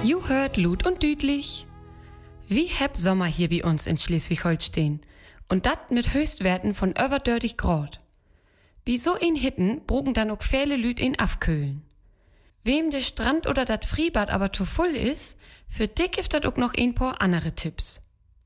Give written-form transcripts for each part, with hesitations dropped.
Ju hört Lut und Düdlich. Wie heb Sommer hier bei uns in Schleswig-Holstein. Und dat mit Höchstwerten von über 30 Grad. Wie so in Hitten brugen dann auch viele Lüt in afköhlen. Wem der Strand oder dat Freibad aber zu voll ist, für dich gibt dat auch noch ein paar andere Tipps.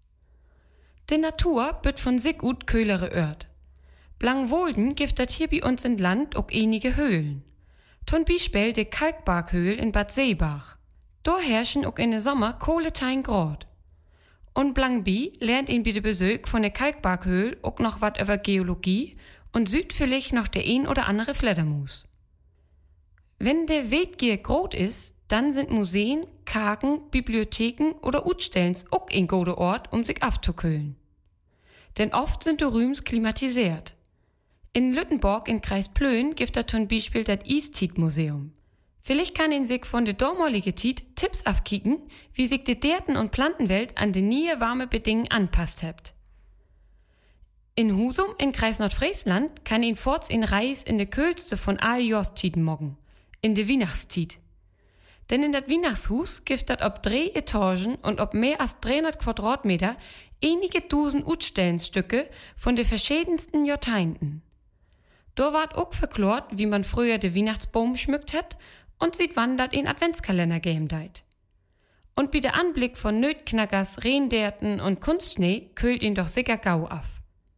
Die Natur bütt von sich gut köhlere Ört. Blangwolden gibt dat hier bei uns in Land auch einige Höhlen. Zum Beispiel de Kalkbarkhöhl in Bad Seebach. Da herrschen auch in den Sommer kohletein Grad. Und Blangbi lernt ihn bei de Besög von der Kalkbarkhöhl auch noch wat über Geologie und süd vielleicht noch der ein oder andere Fledermus. Wenn der Weitgier groß ist, dann sind Museen, Kaken, Bibliotheken oder Utstellens auch ein guter Ort, um sich aufzukühlen. Denn oft sind die Rüms klimatisiert. In Lüttenborg in Kreis Plön gibt da zum Beispiel das Eastied-Museum. Vielleicht kann ihn sich von der damalige Tiet Tipps aufkicken, wie sich die Därten- und Plantenwelt an die nie warme Bedingungen anpasst habt. In Husum in Kreis Nordfriesland kann ihn forts in Reis in der kühlste von all Jostiden moggen, in de Weihnachtstied. Denn in dat Weihnachtshus gibt dat ob 3 Etagen und ob mehr als 300 Quadratmeter einige Dusen Utstellenstücke von de verschiedensten Jahrtausenden. Da ward auch verklort, wie man früher de Weihnachtsbaum schmückt hat und sieht wann dat in Adventskalender geben deit. Und bei der Anblick von Nötknackers, Rehndärten und Kunstschnee kühlt ihn doch sicher gau af.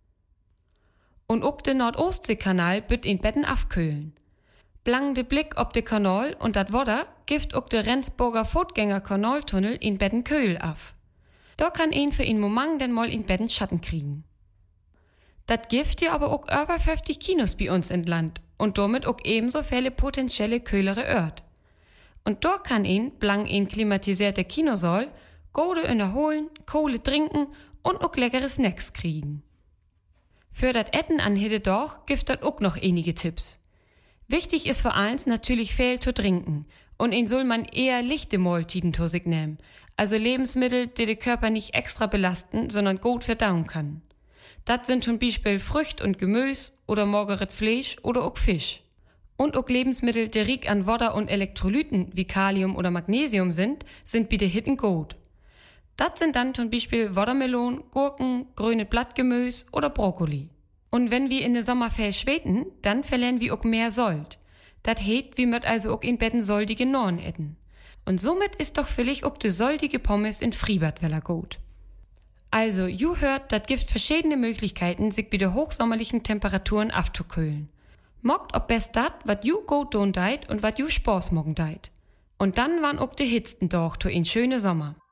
Und auch de Nordostseekanal bütt ihn Betten afkühlen. Blang de Blick ob de Kanal und dat Wodder gibt auch de Rendsburger Fotgänger-Kanaltunnel in Betten Köhl af. Da kann ihn für ihn Moment denn mal in Betten Schatten kriegen. Dat gibt ja aber auch über 50 Kinos bei uns in Land und damit auch ebenso viele potenzielle köhlere Ört. Und da kann ihn, blang ihn klimatisierte Kinosaal, gode erholen, Kohle trinken und auch leckere Snacks kriegen. Für dat Etten an Hiddedorf gibt dat auch noch einige Tipps. Wichtig ist vor allem natürlich viel zu trinken und ihn soll man eher lichte Mahltiden zu sich nehmen, also Lebensmittel, die den Körper nicht extra belasten, sondern gut verdauen kann. Das sind zum Beispiel Frücht und Gemüse oder mageres Fleisch oder auch Fisch. Und auch Lebensmittel, die reich an Wasser und Elektrolyten wie Kalium oder Magnesium sind bitte Hitten gut. Das sind dann zum Beispiel Watermelon, Gurken, grüne Blattgemüse oder Brokkoli. Und wenn wir in den Sommer viel schweten, dann verlieren wir auch mehr Sold. Das heißt, wir möt also auch in Betten soldige Norn essen. Und somit ist doch vielleicht auch de soldige Pommes in Freibad weller gut. Also, ju hört, dat gibt verschiedene Möglichkeiten, sich bei de hochsommerlichen Temperaturen aufzukühlen. Mogt ob best dat, wat ju gut tun deit und wat ju Spaß mogen deit. Und dann waren auch de hitzten doch to in schöne Sommer.